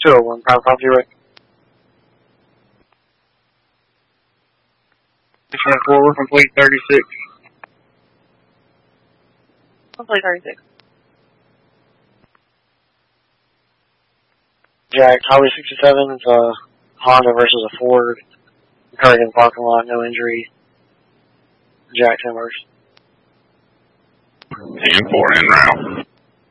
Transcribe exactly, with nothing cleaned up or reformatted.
two oh one, private property, right? Forward from plate thirty-six. From plate thirty-six. Jack, Highway sixty-seven, it's a Honda versus a Ford. Occurred in the parking lot, no injury. Jack Timbers. ten four en route.